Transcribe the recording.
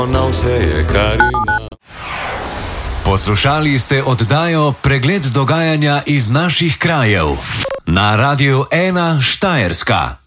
Na vse je, kar ima. Poslušali ste oddajo Pregled dogajanja iz naših krajev na Radiu 1 Štajerska.